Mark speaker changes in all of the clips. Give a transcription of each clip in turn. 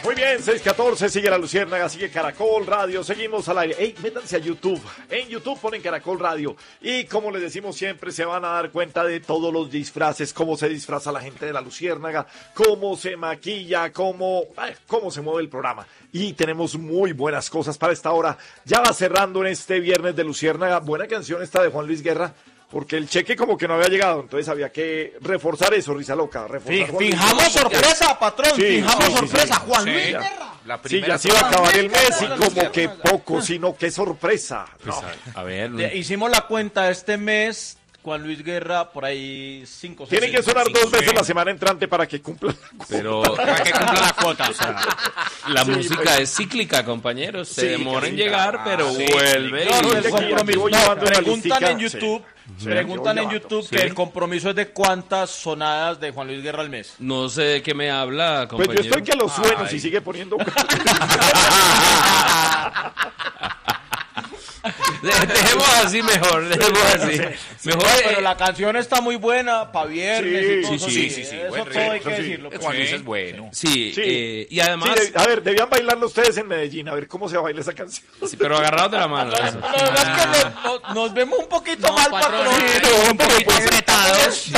Speaker 1: Muy bien, 6:14, sigue La Luciérnaga, sigue Caracol Radio, seguimos al aire. Ey, métanse a YouTube, en YouTube ponen Caracol Radio y como les decimos siempre, se van a dar cuenta de todos los disfraces, cómo se disfraza la gente de La Luciérnaga, cómo se maquilla, cómo se mueve el programa. Y tenemos muy buenas cosas para esta hora. Ya va cerrando en este viernes de Luciérnaga. Buena canción esta de Juan Luis Guerra. Porque el cheque como que no había llegado, entonces había que reforzar eso, Risa Loca.
Speaker 2: Fijamos sorpresa, patrón, fijamos sorpresa, Juan Luis Guerra.
Speaker 1: Sí, ya se iba a acabar el mes y como que poco, sino que sorpresa.
Speaker 3: Pues, a ver,
Speaker 2: hicimos la cuenta este mes, Juan Luis Guerra, por ahí 5
Speaker 1: Tiene que sonar 2 veces la semana entrante para que cumpla la cuota.
Speaker 3: Pero
Speaker 2: para que cumpla la cuota.
Speaker 3: O sea, la música es cíclica, compañeros. Se demora en llegar, pero vuelve.
Speaker 2: Preguntan en YouTube. Preguntan en YouTube que el compromiso es de cuántas sonadas de Juan Luis Guerra al mes.
Speaker 3: No sé de qué me habla, compañero.
Speaker 1: Pues yo estoy que los suenos y sigue poniendo.
Speaker 3: Dejemos así mejor, dejemos así. Mejor,
Speaker 2: pero la canción está muy buena para viernes.
Speaker 3: Sí.
Speaker 2: Eso todo hay que decirlo.
Speaker 4: Juan Luis es bueno.
Speaker 3: Sí, y además...
Speaker 1: Sí, a ver, debían bailarlo ustedes en Medellín, a ver cómo se baila esa canción.
Speaker 3: Sí, pero agarrados de la mano.
Speaker 2: La verdad es que nos vemos un poquito mal, patrón.
Speaker 4: Un poquito apretados.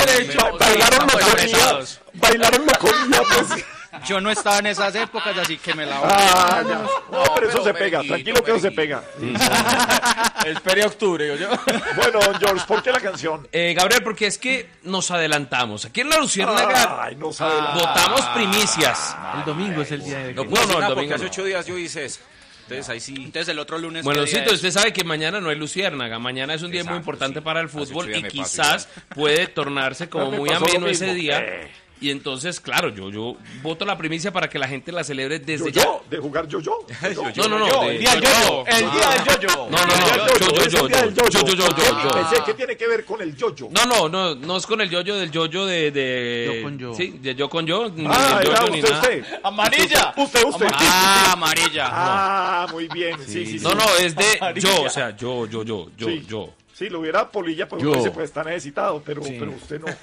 Speaker 1: Bailaron lo comía, pues.
Speaker 4: Yo no estaba en esas épocas, así que me la voy.
Speaker 1: Ya. No, pero eso se pega, tranquilo que eso se pega.
Speaker 2: Espere octubre, yo.
Speaker 1: Bueno, don George, ¿por qué la canción?
Speaker 3: Gabriel, porque es que nos adelantamos. Aquí en La Luciérnaga votamos primicias.
Speaker 5: El domingo es el día de...
Speaker 3: No, el domingo
Speaker 4: hace 8 días yo hice eso. Entonces ahí sí. Entonces el otro lunes.
Speaker 3: Bueno, Cito, usted sabe que mañana no hay Luciérnaga. Mañana es un día muy importante para el fútbol y quizás puede tornarse como muy ameno ese día. Y entonces, claro, yo voto la primicia para que la gente la celebre desde ya.
Speaker 1: ¿De jugar yo-yo?
Speaker 3: No.
Speaker 2: El día del yo-yo. El día del yo-yo.
Speaker 1: Yo. ¿Qué tiene que ver con el yo-yo?
Speaker 3: No es con el yo-yo del yo-yo de...
Speaker 5: Yo con yo.
Speaker 3: Sí, de yo con yo.
Speaker 1: Usted.
Speaker 2: Amarilla.
Speaker 1: Usted.
Speaker 4: Amarilla.
Speaker 1: Muy bien. Sí.
Speaker 3: No, es de yo, o sea, yo.
Speaker 1: Sí, lo hubiera Polilla, pues usted puede estar necesitado, pero usted no.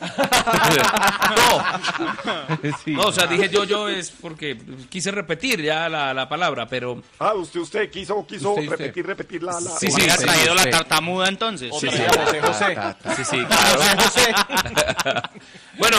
Speaker 3: No, o sea, dije yo es porque quise repetir ya la palabra, pero...
Speaker 1: Usted quiso repetir la...
Speaker 3: Sí,
Speaker 4: ¿Ha traído la tartamuda entonces?
Speaker 2: Sí, José.
Speaker 3: Sí, claro. Bueno,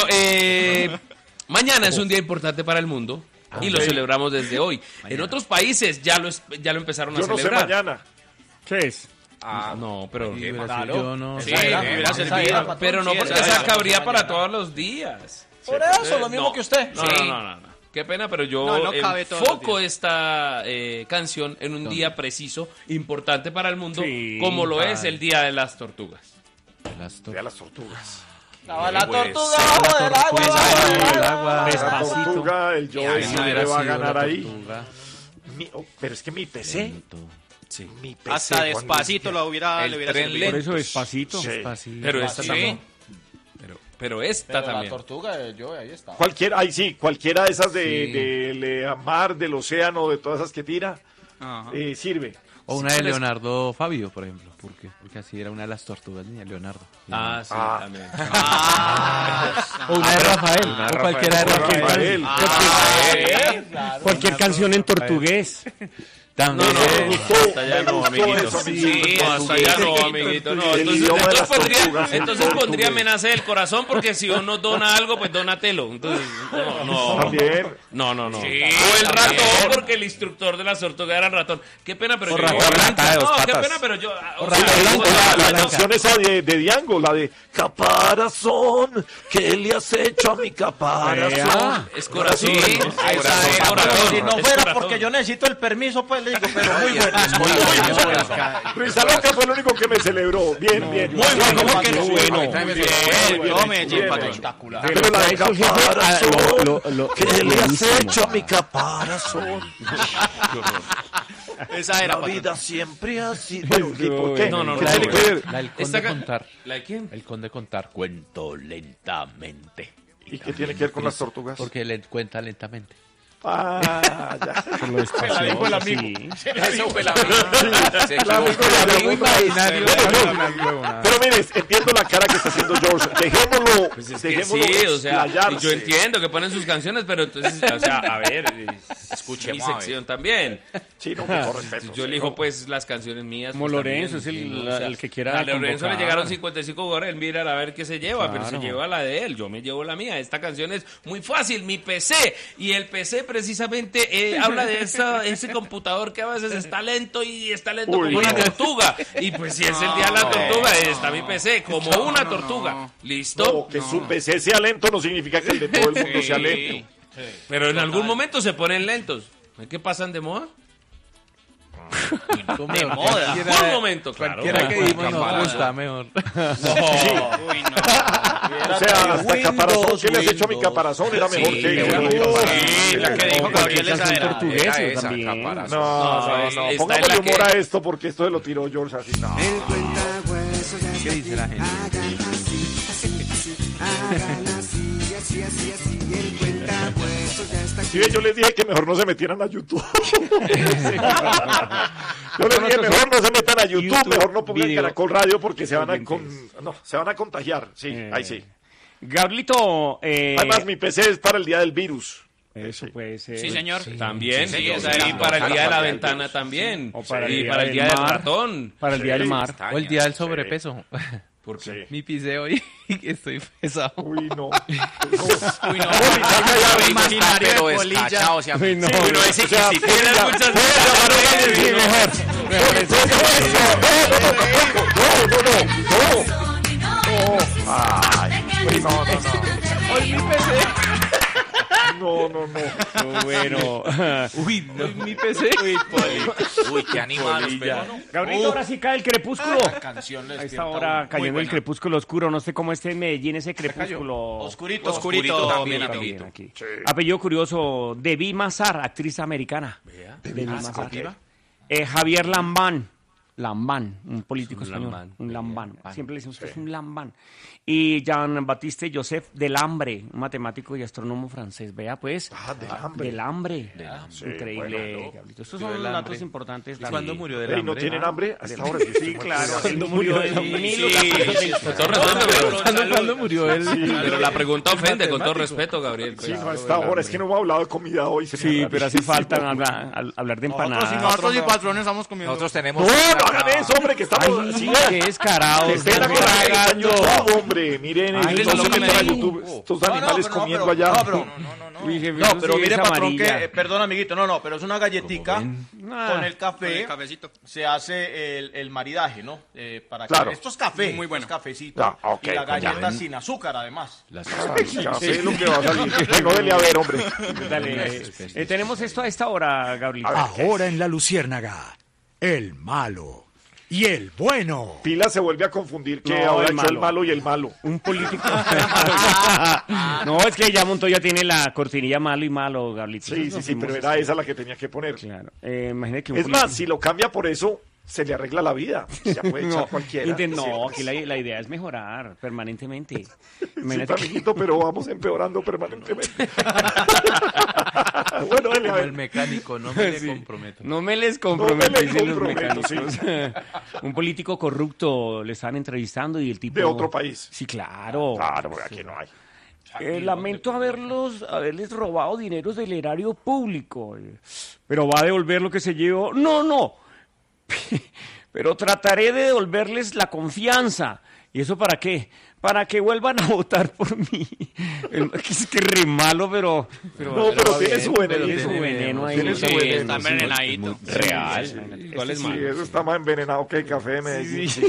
Speaker 3: mañana es un día importante para el mundo y lo celebramos desde hoy. En otros países ya lo empezaron a celebrar.
Speaker 1: Yo no sé mañana. ¿Qué es?
Speaker 3: No, pero...
Speaker 5: Yo no...
Speaker 4: Sí,
Speaker 3: pero no porque esa cabría para todos los días.
Speaker 2: Por eso, lo mismo que usted.
Speaker 3: No. Qué pena, pero yo enfoco esta canción en un día preciso, importante para el mundo, como lo es el Día de las Tortugas.
Speaker 1: Día de las Tortugas.
Speaker 2: La tortuga bajo del agua.
Speaker 1: La tortuga, el yo le va a ganar ahí. Pero es que mi PC...
Speaker 3: Sí.
Speaker 4: Hasta Despacito le hubiera servido.
Speaker 5: Por eso Despacito.
Speaker 1: Sí.
Speaker 3: Pero esta también. Pero esta también.
Speaker 2: La tortuga, yo ahí está.
Speaker 1: Cualquiera de esas de mar, del océano, de todas esas que tira, sirve.
Speaker 5: O una de Leonardo Fabio, por ejemplo. Porque así era una de las tortugas de Leonardo.
Speaker 3: Sí, también.
Speaker 5: O una de Rafael. O cualquiera de Rafael.
Speaker 6: Cualquier canción en portugués.
Speaker 5: También.
Speaker 3: Hasta ya no, amiguito. Sí, hasta ya no, amiguito. No, entonces pondría amenaza del corazón porque si uno dona algo, pues dónatelo. Entonces, no.
Speaker 1: También.
Speaker 3: No.
Speaker 4: Sí,
Speaker 3: o el ratón, porque el instructor de las tortugas era el ratón. Qué pena, pero yo... qué pena, pero yo...
Speaker 1: La canción esa de Diango, la de Caparazón, ¿qué le has hecho a mi caparazón?
Speaker 3: Es corazón.
Speaker 2: Si no fuera porque yo necesito el permiso, pues le digo, pero muy bueno.
Speaker 1: Risa Loca fue el único que me celebró. Bien.
Speaker 2: Muy bueno, que
Speaker 4: bueno. Tome, espectacular.
Speaker 1: Pero la de Caparazón, ¿qué le has hecho a mi caparazón?
Speaker 4: Esa era
Speaker 1: la vida siempre así. Bueno, ¿por qué?
Speaker 3: No.
Speaker 5: La del Conde Contar.
Speaker 3: ¿La de quién?
Speaker 5: El Conde Contar. Cuento lentamente.
Speaker 1: ¿Y qué tiene que ver con las tortugas?
Speaker 5: Porque le cuenta lentamente.
Speaker 1: Ya.
Speaker 6: Por lo espacioso,
Speaker 2: fue el amigo.
Speaker 6: sí.
Speaker 4: Eso fue la
Speaker 5: imaginario.
Speaker 1: Pero mire, entiendo la cara que está haciendo George. Dejémoslo,
Speaker 3: Pues es que
Speaker 1: dejémoslo
Speaker 3: sí, o sea,
Speaker 1: explayarse.
Speaker 3: yo entiendo que ponen sus canciones, pero entonces, o sea, a ver,
Speaker 4: Escuche,
Speaker 3: mi
Speaker 4: Moave.
Speaker 3: sección también.
Speaker 1: Sí, no, con todo respeto.
Speaker 3: Yo elijo pues las canciones mías.
Speaker 6: Como
Speaker 3: pues,
Speaker 6: Lorenzo,
Speaker 3: también,
Speaker 6: es
Speaker 3: sí, o sea,
Speaker 6: el que quiera
Speaker 3: a Lorenzo le
Speaker 6: convocar.
Speaker 3: llegaron 55 jugadores, él mira a ver qué se lleva, pero se
Speaker 6: Claro.
Speaker 3: lleva la de él, yo me llevo la mía. Esta canción es muy fácil, mi PC, y el PC precisamente habla de ese computador que a veces está lento y está lento
Speaker 1: Uy,
Speaker 3: como una
Speaker 1: no.
Speaker 3: tortuga. Y pues si es el día de la tortuga, está mi PC como una tortuga. ¿Listo?
Speaker 1: No, que su PC sea lento no significa que el de todo el mundo sea lento.
Speaker 3: Pero en algún momento se ponen lentos. ¿Es que pasan de moda?
Speaker 5: De
Speaker 4: moda.
Speaker 3: Un momento, claro.
Speaker 5: Cualquiera que dimos nos
Speaker 4: Caparazón.
Speaker 5: gusta mejor.
Speaker 4: Uy, no.
Speaker 1: O sea, hasta caparazón, ¿qué le has hecho a mi caparazón? Era mejor
Speaker 4: Sí,
Speaker 1: que...
Speaker 4: sí, la que dijo Gabriel
Speaker 6: Esas
Speaker 4: esa
Speaker 6: son
Speaker 4: era.
Speaker 6: portuguesas
Speaker 4: Era esa,
Speaker 6: también.
Speaker 4: caparazón.
Speaker 1: No,
Speaker 3: está en
Speaker 1: pongámosle
Speaker 3: la
Speaker 1: humor
Speaker 3: que-
Speaker 1: a esto porque esto se lo tiró George así. No.
Speaker 5: ¿Qué dice la gente?
Speaker 1: Sí, yo les dije que mejor no se metieran a YouTube. Yo les dije mejor no se metan a YouTube, mejor no pongan
Speaker 6: video.
Speaker 1: Caracol Radio porque se van a contagiar. Sí, ahí sí.
Speaker 6: Gabrielito,
Speaker 1: Además mi PC es para el día del virus.
Speaker 6: eso puede ser.
Speaker 4: Sí, señor.
Speaker 3: También,
Speaker 4: Sí,
Speaker 3: y
Speaker 4: esa era.
Speaker 3: para el día de la
Speaker 1: Para el
Speaker 3: ventana
Speaker 1: virus.
Speaker 3: también.
Speaker 6: O para el
Speaker 3: y
Speaker 6: día
Speaker 3: para el
Speaker 6: del
Speaker 3: día del
Speaker 6: mar.
Speaker 3: ratón.
Speaker 6: Para el día del mar.
Speaker 5: O el día del sobrepeso.
Speaker 3: ¿Por qué?
Speaker 1: Sí.
Speaker 5: Mi pisé hoy estoy pesado.
Speaker 1: Uy, no.
Speaker 4: Uy, no.
Speaker 1: Pero
Speaker 4: Imaginario pero escachado, se
Speaker 6: Uy, no.
Speaker 3: Pero es
Speaker 1: O sea,
Speaker 3: que si tienes
Speaker 1: ya,
Speaker 3: muchas
Speaker 6: Sí, mejor.
Speaker 1: No.
Speaker 6: Bueno.
Speaker 5: Uy, no, mi PC.
Speaker 4: Uy, qué animados, pero no.
Speaker 6: Gabrielito, ahora sí cae el crepúsculo.
Speaker 2: Canción
Speaker 6: A esta hora cayendo el crepúsculo oscuro. No sé cómo esté en Medellín ese crepúsculo.
Speaker 2: Oscurito.
Speaker 4: Oscurito también,
Speaker 6: También
Speaker 4: amiguito.
Speaker 6: aquí. Apellido curioso, Debbie Mazar, actriz americana. Debbie Mazar. Javier Lambán, un político
Speaker 3: Un
Speaker 6: español.
Speaker 3: lambán.
Speaker 6: Un lambán. Siempre le decimos que es un lambán. Y Jean-Baptiste Joseph Delambre, un matemático y astrónomo francés. Vea pues. Delambre. Increíble, Gabrielito. Estos son
Speaker 5: Delambre.
Speaker 6: datos importantes.
Speaker 5: ¿Cuándo murió del
Speaker 1: Ey,
Speaker 5: hambre?
Speaker 1: ¿no tienen hambre? Hasta ahora
Speaker 6: Sí, claro. Cuando murió el
Speaker 3: Con todo respeto,
Speaker 5: ¿Cuándo murió él?
Speaker 3: pero la pregunta ofende, con todo respeto, Gabriel.
Speaker 1: Sí, no, hasta ahora. Es que no hemos hablado de comida hoy.
Speaker 6: Sí, pero hace falta hablar de empanadas.
Speaker 2: Nosotros y patrones estamos comiendo.
Speaker 4: Nosotros tenemos.
Speaker 1: No hagan eso, hombre, que estamos...
Speaker 6: Ay,
Speaker 1: sí,
Speaker 6: qué descarado.
Speaker 1: estén en YouTube, hombre. Miren,
Speaker 6: Ay,
Speaker 1: no
Speaker 6: no,
Speaker 1: se metan a
Speaker 6: no,
Speaker 1: YouTube. Estos animales comiendo allá.
Speaker 6: Uy, jefe,
Speaker 2: No,
Speaker 6: eso
Speaker 2: pero
Speaker 6: sí
Speaker 2: mire,
Speaker 6: es
Speaker 2: patrón,
Speaker 6: amarilla.
Speaker 2: que, perdón, amiguito, pero es una galletica con el café.
Speaker 4: El cafecito.
Speaker 2: Se hace el maridaje, ¿no? Para
Speaker 1: Claro.
Speaker 2: que esto es café,
Speaker 4: Muy bueno.
Speaker 2: es cafecito.
Speaker 1: Ya, ok,
Speaker 2: y la
Speaker 1: pues ya
Speaker 2: galleta sin azúcar, además.
Speaker 1: Ya sé lo que va a salir. No dele a ver, hombre.
Speaker 6: Dale, tenemos esto a esta hora, Gabriel.
Speaker 7: Ahora en La Luciérnaga, el malo y el bueno.
Speaker 1: Pila se vuelve a confundir que
Speaker 6: No,
Speaker 1: ahora
Speaker 6: el
Speaker 1: echó el
Speaker 6: malo.
Speaker 1: malo y el malo.
Speaker 6: Un político. No, es que ya Montoya tiene la cortinilla malo y malo, Gabrielito.
Speaker 1: Sí, sí, sí, pero era esa la que tenía que poner.
Speaker 6: Claro. Imagínate que un
Speaker 1: Es más, si lo cambia por eso, se le arregla la vida. Ya puede echar cualquiera.
Speaker 6: No, aquí la idea es mejorar permanentemente.
Speaker 1: Sí,
Speaker 6: Imagínate que-
Speaker 1: amiguito, pero vamos empeorando permanentemente. Bueno, dale a
Speaker 5: Como el
Speaker 1: ver.
Speaker 5: mecánico, no me le comprometo.
Speaker 6: No me les comprometo,
Speaker 1: No me les
Speaker 6: dicen los
Speaker 1: comprometo,
Speaker 6: mecánicos. Un político corrupto le están entrevistando y el tipo...
Speaker 1: De otro país.
Speaker 6: Sí, claro.
Speaker 1: Claro, porque aquí no hay.
Speaker 6: Lamento haberles robado dineros del erario público. Pero va a devolver lo que se llevó. No. Pero trataré de devolverles la confianza. ¿Y eso para qué? Para que vuelvan a votar por mí. Es que re malo, pero
Speaker 1: No, pero tiene su veneno.
Speaker 6: tiene su veneno ahí.
Speaker 1: Tiene su
Speaker 6: Sí,
Speaker 1: veneno.
Speaker 4: Está envenenadito.
Speaker 6: real.
Speaker 3: ¿Cuál es
Speaker 1: Sí,
Speaker 3: malo?
Speaker 1: eso está más envenenado que el café de Medellín. Sí,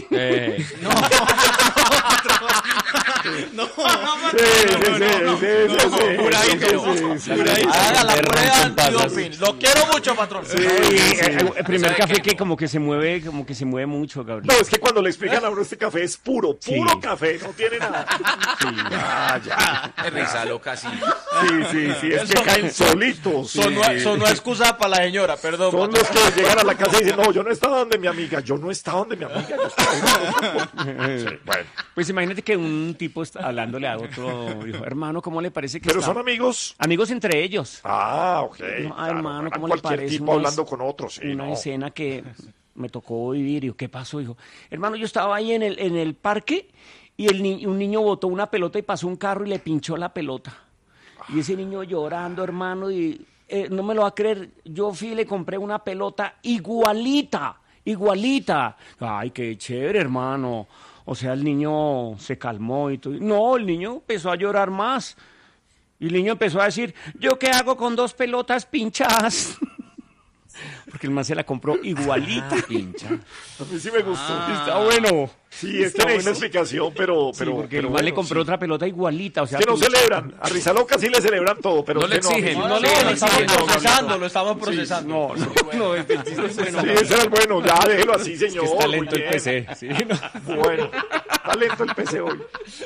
Speaker 2: Haga la prueba antidoping. Lo quiero mucho, patrón.
Speaker 6: El primer café que como que se mueve mucho,
Speaker 1: No,
Speaker 6: Gabriel.
Speaker 1: es que cuando le explican a uno este café es puro café, no tiene nada. Ya.
Speaker 4: Es risa loca, sí.
Speaker 1: Sí, es que caen solitos.
Speaker 2: Sonó excusa para la señora, perdón.
Speaker 1: Son los que llegan a la casa y dicen, no, yo no estaba donde mi amiga, yo estaba donde mi amiga. Yo estaba donde... Sí, bueno.
Speaker 6: Pues imagínate que un tipo tipo hablándole a otro, dijo, hermano, ¿cómo le parece que
Speaker 1: ¿Pero
Speaker 6: está?
Speaker 1: son amigos?
Speaker 6: Amigos entre ellos.
Speaker 1: Ah, ok.
Speaker 6: No,
Speaker 1: claro,
Speaker 6: hermano, ¿cómo le
Speaker 1: cualquier
Speaker 6: parece
Speaker 1: tipo hablando con otros, sí,
Speaker 6: una
Speaker 1: no.
Speaker 6: escena que me tocó vivir? Y yo, ¿qué pasó? Dijo, hermano, yo estaba ahí en el parque y un niño botó una pelota y pasó un carro y le pinchó la pelota. Y ese niño llorando, hermano, y no me lo va a creer, yo fui y le compré una pelota igualita. Ay, qué chévere, hermano. O sea, el niño se calmó y todo. No, el niño empezó a llorar más. Y el niño empezó a decir, ¿yo qué hago con 2 pelotas pinchadas? Porque el man se la compró igualita.
Speaker 5: Pincha.
Speaker 1: A mí sí me gustó.
Speaker 6: Está bueno.
Speaker 1: Sí, es una explicación, pero
Speaker 6: Sí, porque el man
Speaker 1: bueno,
Speaker 6: le compró
Speaker 1: sí.
Speaker 6: otra pelota igualita. O sea,
Speaker 1: Que no
Speaker 6: pinchada.
Speaker 1: celebran. A Rizaloca sí le celebran todo, pero
Speaker 3: No le
Speaker 1: usted
Speaker 3: exigen.
Speaker 1: amigo.
Speaker 2: No, lo estamos procesando.
Speaker 6: No, el chiste es bueno.
Speaker 1: Sí, ese era el bueno. Ya, déjelo así, señor.
Speaker 5: Es que está
Speaker 1: muy
Speaker 5: lento el
Speaker 1: bien.
Speaker 5: PC. Sí, no.
Speaker 1: Bueno, está lento el PC hoy.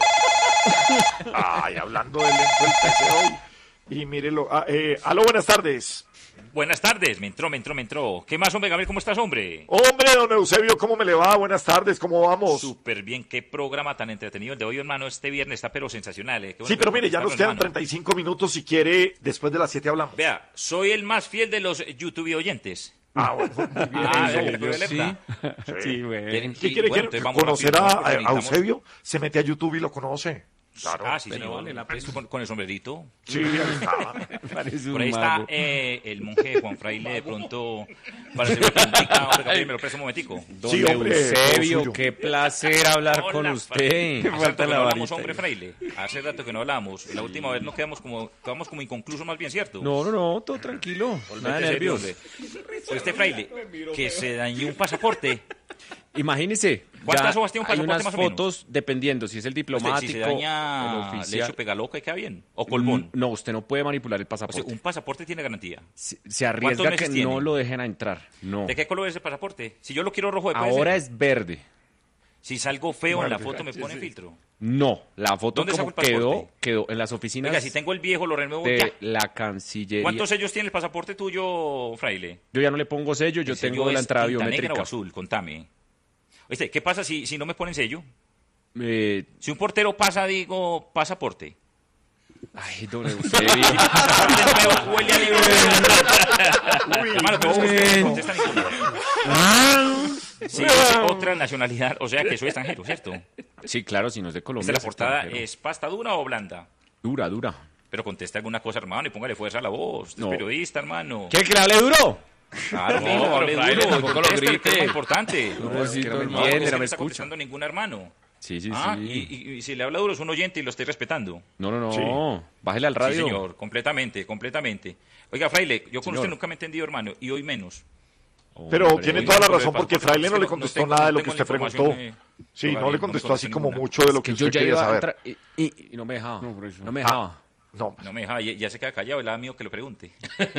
Speaker 1: Ay, hablando de lento el PC hoy. Y mírelo. Aló, buenas tardes.
Speaker 8: Buenas tardes, me entró. ¿Qué más, hombre, Gabriel? ¿Cómo estás, hombre?
Speaker 1: Hombre, don Eusebio, ¿cómo me le va? Buenas tardes, ¿cómo vamos?
Speaker 8: Súper bien, qué programa tan entretenido el de hoy, hermano. Este viernes está pero sensacional, Qué bueno
Speaker 1: Sí,
Speaker 8: que
Speaker 1: pero mire, ya nos
Speaker 8: conquistarlo,
Speaker 1: quedan
Speaker 8: hermano.
Speaker 1: 35 minutos. Si quiere, después de las 7 hablamos.
Speaker 8: Vea, soy el más fiel de los YouTube oyentes.
Speaker 1: Ah, bueno.
Speaker 8: Vea, que alerta.
Speaker 6: Sí, güey.
Speaker 1: ¿Qué quiere
Speaker 8: Bueno,
Speaker 1: que
Speaker 8: entonces vamos
Speaker 1: conocer
Speaker 8: rápido,
Speaker 1: a
Speaker 8: porque necesitamos-
Speaker 1: Eusebio? Se mete a YouTube y lo conoce. Claro.
Speaker 8: Ah, sí, señor. Eso con el sombrerito.
Speaker 1: Sí, ahí está.
Speaker 6: Parece un
Speaker 8: Por ahí está
Speaker 6: mago.
Speaker 8: el monje Juan Fraile de pronto para hacer una preguntita. Hombre, Gabriel, me lo presto un momentico.
Speaker 5: Don
Speaker 1: Sí, hombre, todo
Speaker 5: Eusebio,
Speaker 1: suyo.
Speaker 5: qué placer hablar con
Speaker 8: Hola,
Speaker 5: usted.
Speaker 8: Hace rato que no hablamos,
Speaker 5: varita.
Speaker 8: hombre Fraile. Hace rato que no hablamos. La última vez nos quedamos como inconclusos más bien, ¿cierto?
Speaker 5: No, todo tranquilo. Nada de
Speaker 8: Vete
Speaker 5: nervios.
Speaker 8: serio, hombre. Pero este Fraile, que se dañó un pasaporte.
Speaker 5: Imagínese,
Speaker 8: ¿Cuántas
Speaker 5: ya
Speaker 8: hojas tiene un
Speaker 5: hay
Speaker 8: pasaporte
Speaker 5: unas
Speaker 8: más o menos?
Speaker 5: fotos, dependiendo si es el diplomático,
Speaker 8: Si se
Speaker 5: el
Speaker 8: daña, le
Speaker 5: oficial.
Speaker 8: echo pega loca y queda bien. O colmón.
Speaker 5: No, usted no puede manipular el
Speaker 8: O sea,
Speaker 5: pasaporte.
Speaker 8: un pasaporte tiene garantía.
Speaker 5: Se arriesga
Speaker 8: ¿Cuántos
Speaker 5: que
Speaker 8: meses tiene?
Speaker 5: no lo dejen entrar. No.
Speaker 8: ¿De qué color es ese pasaporte? Si yo lo quiero rojo, puede
Speaker 5: Ahora
Speaker 8: ser.
Speaker 5: es verde.
Speaker 8: Si salgo feo en la foto, me ponen filtro.
Speaker 5: No, la foto
Speaker 8: ¿Dónde
Speaker 5: como
Speaker 8: saco el pasaporte?
Speaker 5: quedó en las oficinas
Speaker 8: Oiga, si tengo el viejo, lo renuevo
Speaker 5: de
Speaker 8: ya.
Speaker 5: la Cancillería.
Speaker 8: ¿Cuántos sellos tiene el pasaporte tuyo, Fraile?
Speaker 5: Yo ya no le pongo sello, yo
Speaker 8: ¿El sello
Speaker 5: tengo de la
Speaker 8: es
Speaker 5: entrada
Speaker 8: tinta negra
Speaker 5: biométrica.
Speaker 8: o azul? Contame. Oíste, ¿qué pasa si no me ponen sello?
Speaker 5: Eh,
Speaker 8: Si un portero pasa, digo, pasaporte.
Speaker 5: Ay, don Eusebio.
Speaker 8: Huele a libro. Hermano, pero ustedes no contestan ninguno. Sí, es otra nacionalidad, o sea que soy extranjero, ¿cierto?
Speaker 5: Sí, claro, si no es de Colombia.
Speaker 8: ¿La
Speaker 5: es
Speaker 8: portada
Speaker 5: extranjero.
Speaker 8: es pasta dura o blanda?
Speaker 5: Dura.
Speaker 8: Pero conteste alguna cosa, hermano, y póngale fuerza a la voz. Usted es
Speaker 5: No.
Speaker 8: periodista, hermano.
Speaker 5: ¿Quiere que le hable duro?
Speaker 8: Claro,
Speaker 3: No,
Speaker 8: mijo, hable
Speaker 3: pero Fraile,
Speaker 8: duro,
Speaker 3: tampoco lo
Speaker 8: conteste,
Speaker 3: grite.
Speaker 8: que es lo importante.
Speaker 5: No, sí,
Speaker 8: que
Speaker 5: no me
Speaker 8: no,
Speaker 5: entiende,
Speaker 8: es que
Speaker 5: no me
Speaker 8: está
Speaker 5: escucha.
Speaker 8: contestando ningún hermano.
Speaker 5: Sí.
Speaker 8: Y si le habla duro es un oyente y lo estoy respetando.
Speaker 5: No.
Speaker 1: Sí.
Speaker 5: Bájele al radio.
Speaker 8: Sí, señor, completamente. Oiga, Fraile, yo con
Speaker 5: Señor.
Speaker 8: usted nunca me he entendido, hermano, y hoy menos.
Speaker 1: Pero
Speaker 5: Hombre,
Speaker 1: tiene
Speaker 8: Oiga,
Speaker 1: toda la
Speaker 8: pero
Speaker 1: razón
Speaker 8: el
Speaker 1: porque
Speaker 8: pasaporte,
Speaker 1: Fraile no
Speaker 8: es que
Speaker 1: le contestó
Speaker 8: tengo-
Speaker 1: nada de
Speaker 8: no
Speaker 1: lo que
Speaker 8: tengo
Speaker 1: usted
Speaker 8: la
Speaker 1: preguntó.
Speaker 8: información,
Speaker 1: Sí,
Speaker 8: Gabriel,
Speaker 1: no le
Speaker 8: no
Speaker 1: contestó
Speaker 8: me
Speaker 1: así
Speaker 8: contestó
Speaker 1: como
Speaker 8: ninguna.
Speaker 1: mucho de lo que
Speaker 5: Que yo
Speaker 1: usted
Speaker 5: ya
Speaker 1: quería
Speaker 5: iba a
Speaker 1: saber.
Speaker 5: entrar y no me dejaba. No me dejaba.
Speaker 1: No,
Speaker 8: No me deja, ya se queda callado, le da miedo que lo pregunte.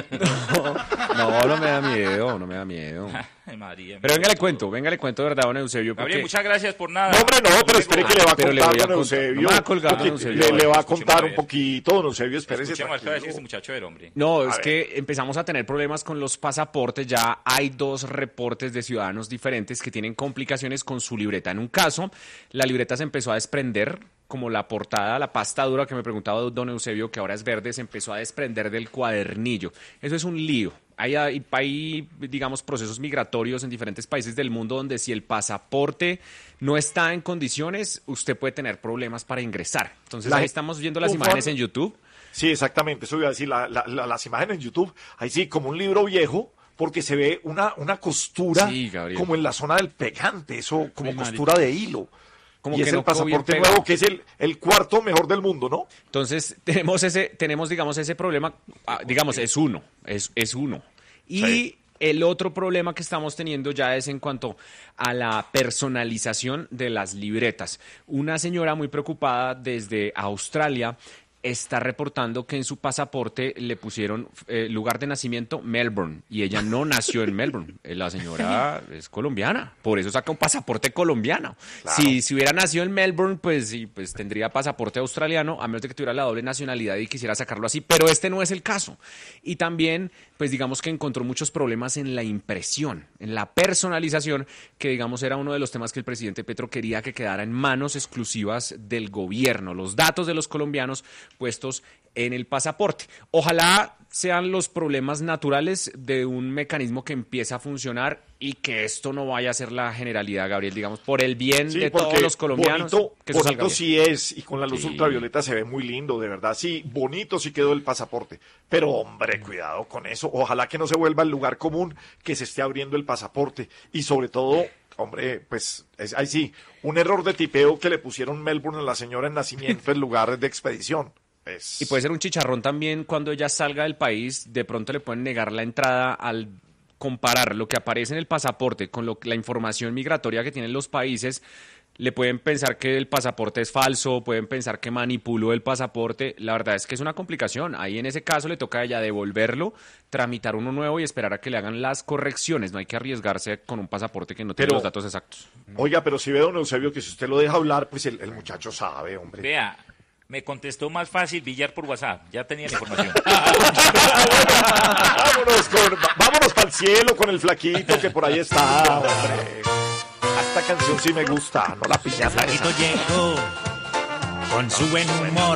Speaker 5: No me da miedo.
Speaker 8: Ay, María.
Speaker 5: Pero venga, le cuento de verdad, don Eusebio.
Speaker 8: Gabriel,
Speaker 5: porque-
Speaker 8: muchas gracias por nada.
Speaker 1: No, hombre, no, pero espere que le va a
Speaker 5: Pero le
Speaker 1: contar,
Speaker 5: voy a
Speaker 1: don
Speaker 5: contar.
Speaker 1: Eusebio.
Speaker 5: No me va a colgar,
Speaker 1: Porque
Speaker 5: don Eusebio.
Speaker 1: le va a
Speaker 8: Escúcheme,
Speaker 1: contar
Speaker 8: a
Speaker 1: un
Speaker 8: ver.
Speaker 1: poquito, don Eusebio, espérese.
Speaker 8: Escuchemos qué va a decir
Speaker 1: tranquilo.
Speaker 8: este muchacho del hombre.
Speaker 5: No, es que empezamos a tener problemas con los pasaportes. Ya hay 2 reportes de ciudadanos diferentes que tienen complicaciones con su libreta. En un caso, la libreta se empezó a desprender, como la portada, la pasta dura que me preguntaba don Eusebio, que ahora es verde, se empezó a desprender del cuadernillo. Eso es un lío. Hay, digamos, procesos migratorios en diferentes países del mundo donde si el pasaporte no está en condiciones, usted puede tener problemas para ingresar. Entonces,
Speaker 1: La
Speaker 5: ahí
Speaker 1: gen-
Speaker 5: estamos viendo las
Speaker 1: un
Speaker 5: imágenes
Speaker 1: fan-
Speaker 5: en YouTube.
Speaker 1: Sí, exactamente, eso iba a decir, las imágenes en YouTube, ahí sí, como un libro viejo, porque se ve una costura
Speaker 5: Sí, Gabriel.
Speaker 1: como en la zona del pegante, eso como costura de hilo.
Speaker 5: Como
Speaker 1: Y
Speaker 5: que
Speaker 1: es
Speaker 5: no
Speaker 1: el
Speaker 5: quedó bien
Speaker 1: pasaporte
Speaker 5: pegado.
Speaker 1: nuevo, que es el cuarto mejor del mundo, ¿no?
Speaker 5: Entonces, tenemos, digamos, ese problema, digamos, es uno. Y
Speaker 1: Sí.
Speaker 5: el otro problema que estamos teniendo ya es en cuanto a la personalización de las libretas. Una señora muy preocupada desde Australia está reportando que en su pasaporte le pusieron lugar de nacimiento Melbourne y ella no nació en Melbourne. La señora es colombiana, por eso saca un pasaporte colombiano. Claro. Si hubiera nacido en Melbourne, pues sí, pues tendría pasaporte australiano, a menos de que tuviera la doble nacionalidad y quisiera sacarlo así, pero este no es el caso. Y también, pues digamos que encontró muchos problemas en la impresión, en la personalización, que digamos era uno de los temas que el presidente Petro quería que quedara en manos exclusivas del gobierno, los datos de los colombianos puestos en el pasaporte. Ojalá sean los problemas naturales de un mecanismo que empiece a funcionar y que esto no vaya a ser la generalidad, Gabriel, digamos, por el bien de todos los colombianos.
Speaker 1: Bonito sí es, y con la luz ultravioleta se ve muy lindo, de verdad, sí, bonito sí quedó el pasaporte, pero hombre, cuidado con eso, ojalá que no se vuelva el lugar común que se esté abriendo el pasaporte, y sobre todo, hombre, pues, ahí sí, un error de tipeo que le pusieron Melbourne a la señora en nacimiento en lugar de expedición.
Speaker 5: Y puede ser un chicharrón también cuando ella salga del país, de pronto le pueden negar la entrada al comparar lo que aparece en el pasaporte con la información migratoria que tienen los países. Le pueden pensar que el pasaporte es falso, pueden pensar que manipuló el pasaporte. La verdad es que es una complicación. Ahí en ese caso le toca a ella devolverlo, tramitar uno nuevo y esperar a que le hagan las correcciones. No hay que arriesgarse con un pasaporte que no tiene los datos exactos.
Speaker 1: Oiga, pero si ve, don Eusebio, que si usted lo deja hablar, pues el muchacho sabe, hombre.
Speaker 8: Vea, me contestó más fácil Villar por WhatsApp. Ya tenía la información.
Speaker 1: Vámonos para el cielo con el flaquito que por ahí está, hombre. Esta canción sí me gusta, no la piñata.
Speaker 7: El flaquito llegó con su buen humor.